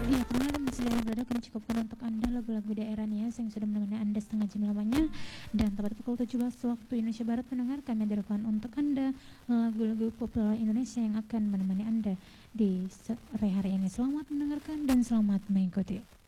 Iya, karena kan sudah berada kami cukupkan untuk Anda lagu-lagu daerah Nias yang sudah menemani Anda setengah jam lamanya. Dan tepat pukul 17 waktu Indonesia Barat mendengar kami hadirkan untuk Anda lagu-lagu populer Indonesia yang akan menemani Anda di sore hari ini. Selamat mendengarkan dan selamat mengikuti.